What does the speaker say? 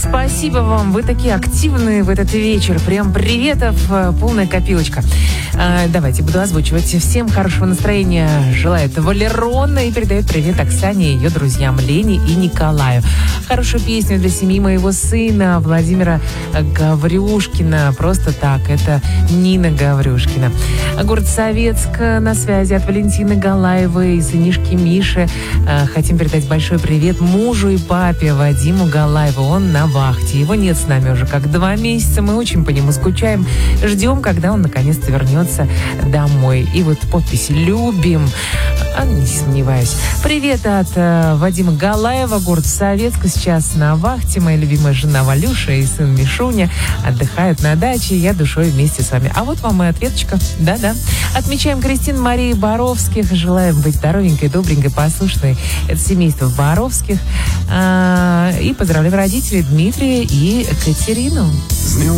Спасибо вам, вы такие активные в этот вечер. Прям приветов, полная копилочка. Давайте, буду озвучивать. Всем хорошего настроения желает Валерона и передает привет Оксане и ее друзьям Лене и Николаю. Хорошую песню для семьи моего сына Владимира Гаврюшкина. Просто так, это Нина Гаврюшкина. Город Советск на связи от Валентины Галаевой и сынишки Миши. Хотим передать большой привет мужу и папе Вадиму Галаеву. Он на вахте. Его нет с нами уже как 2 месяца. Мы очень по нему скучаем. Ждем, когда он наконец-то вернется домой. И вот подпись «Любим». Не сомневаюсь. Привет от Вадима Галаева, город Советск. Сейчас на вахте. Моя любимая жена Валюша и сын Мишуня отдыхают на даче. Я душой вместе с вами. А вот вам и ответочка. Да-да. Отмечаем Кристину Марии Боровских. Желаем быть здоровенькой, добренькой, послушной. Это семейство Боровских. И поздравляем родителей Дмитрия и Катерину.